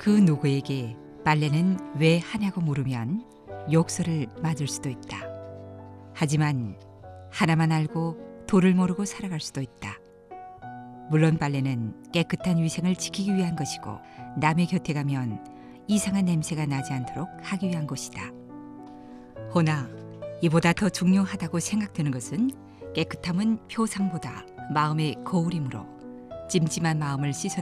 그 누구에게 빨래는 왜 하냐고 물으면 욕설을 맞을 수도 있다. 하지만 하나만 알고 도를 모르고 살아갈 수도 있다. 물론 빨래는 깨끗한 위생을 지키기 위한 것이고 남의 곁에 가면 이상한 냄새가 나지 않도록 하기 위한 것이다. 허나 이보다 더 중요하다고 생각되는 것은 깨끗함은 표상보다 마음의 거울이므로 찜찜한 마음을 씻어